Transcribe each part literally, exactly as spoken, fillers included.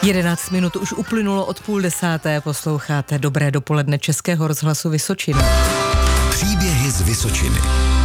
jedenáct minut už uplynulo od půl desáté, posloucháte Dobré dopoledne Českého rozhlasu Vysočina. Příběhy z Vysočiny.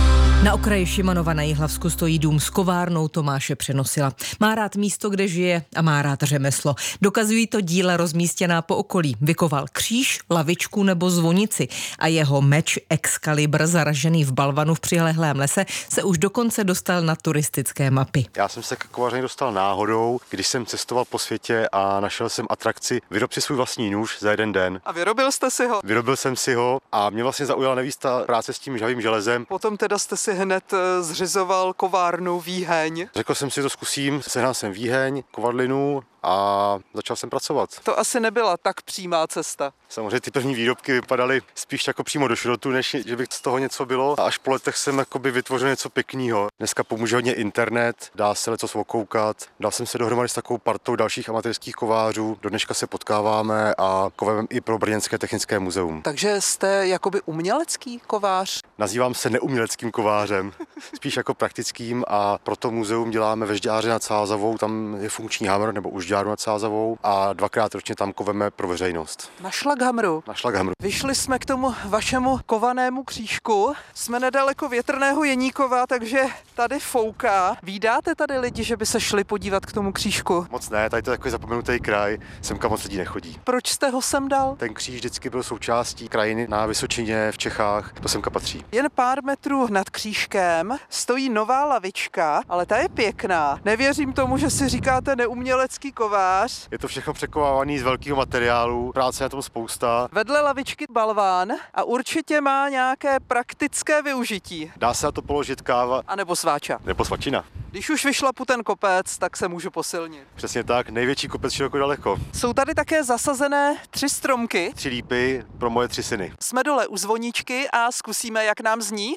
Na okraji Šimanova na Jihlavsku stojí dům s kovárnou Tomáše Přenosila. Má rád místo, kde žije a má rád řemeslo. Dokazují to díla rozmístěná po okolí. Vykoval kříž, lavičku nebo zvonici a jeho meč Excalibur, zaražený v balvanu v přilehlém lese, se už dokonce dostal na turistické mapy. Já jsem se k kovaření dostal náhodou, když jsem cestoval po světě a našel jsem atrakci Vyrob si svůj vlastní nůž za jeden den. A vyrobil jste si ho? Vyrobil jsem si ho a mě vlastně zaujala nejvíc ta práce s tím žhavým železem. Potom teda jste si hned zřizoval kovárnu, výheň. Řekl jsem si, to zkusím, sehnal jsem výheň, kovadlinu a začal jsem pracovat. To asi nebyla tak přímá cesta. Samozřejmě ty první výrobky vypadaly spíš jako přímo do šrotu, než že by z toho něco bylo. A až po letech jsem jakoby vytvořil něco pěkného. Dneska pomůže hodně internet, dá se lecos okoukat. Dal jsem se dohromady s takovou partou dalších amatérských kovářů. Do dneška se potkáváme a koveme i pro Brněnské technické muzeum. Takže jste jakoby umělecký kovář? Nazývám se neuměleckým kovářem, spíš jako praktickým, a proto muzeum děláme ve Žďáře nad Sázavou, tam je funkční hamr, nebo už Žďáru nad Sázavou, a dvakrát ročně tam koveme pro veřejnost. Na šlaghamru. Na šlaghamru. Vyšli jsme k tomu vašemu kovanému křížku. Jsme nedaleko Větrného Jeníkova, takže tady fouká. Vídáte tady lidi, že by se šli podívat k tomu křížku? Moc ne, tady to je takový zapomenutý kraj, semka moc lidí nechodí. Proč jste ho sem dal? Ten kříž vždycky byl součástí krajiny na Vysočině, v Čechách, to semka patří. Jen pár metrů nad křížkem stojí nová lavička, ale ta je pěkná. Nevěřím tomu, že si říkáte neumělecký kovář. Je to všechno překovávaný z velkého materiálu, práce na tom spousta. Vedle lavičky balván a určitě má nějaké praktické využití. Dá se na to položit káva. A nebo sváča. Nebo svačina. Když už vyšlapu ten kopec, tak se můžu posilnit. Přesně tak, největší kopec široko daleko. Jsou tady také zasazené tři stromky. Tři lípy pro moje tři syny. Jsme dole u zvoničky a zkusíme, jak nám zní.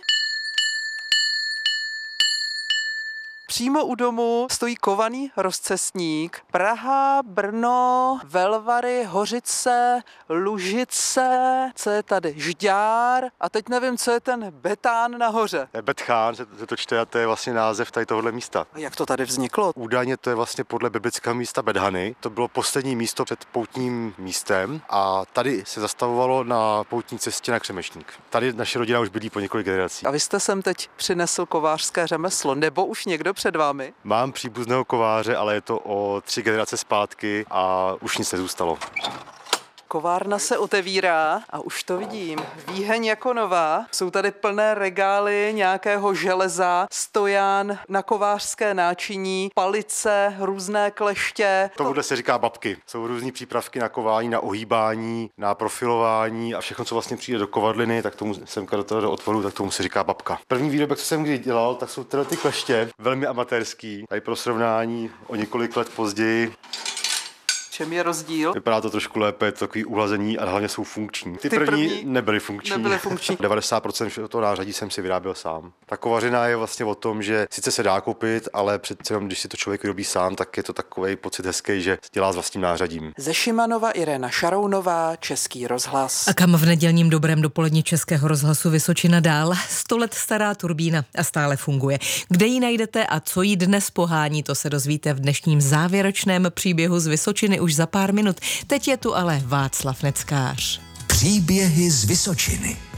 Přímo u domu stojí kovaný rozcestník. Praha, Brno, Velvary, Hořice, Lužice, co je tady? Žďár a teď nevím, co je ten Betán nahoře. Betchán se to čte a to je vlastně název tady tohohle místa. A jak to tady vzniklo? Údajně to je vlastně podle biblického místa Bethany. To bylo poslední místo před poutním místem a tady se zastavovalo na poutní cestě na Křemešník. Tady naše rodina už bydlí po několik generací. A vy jste sem teď přinesl kovářské řemeslo, nebo už někdo před vámi? Mám příbuzného kováře, ale je to o tři generace zpátky a už nic nezůstalo. Kovárna se otevírá a už to vidím. Výheň jako nová. Jsou tady plné regály nějakého železa, stojan na kovářské náčiní, palice, různé kleště. Tomuhle se říká babky. Jsou různý přípravky na kování, na ohýbání, na profilování a všechno, co vlastně přijde do kovadliny, tak tomu semka do toho do otvoru, tak tomu se říká babka. První výrobek, co jsem kdy dělal, tak jsou tyhle ty kleště, velmi amatérský. Tady pro srovnání o několik let později. Čem je rozdíl? Vypadá to trošku lépe, je to takový uhlazení a hlavně jsou funkční. Ty, Ty první, první nebyly funkční. Nebyly funkční. devadesát procent toho nářadí jsem si vyráběl sám. Ta kovařina je vlastně o tom, že sice se dá koupit, ale přece jenom, když si to člověk vyrobí sám, tak je to takový pocit hezký, že dělá s vlastním nářadím. Ze Šimanova Irena Šarounová, Český rozhlas. A kam v nedělním Dobrém dopoledni Českého rozhlasu Vysočina dál? Sto let stará turbína a stále funguje. Kde ji najdete a co jí dnes pohání, to se dozvíte v dnešním závěrečném příběhu z Vysočiny už za pár minut. Teď je tu ale Václav Neckář. Příběhy z Vysočiny.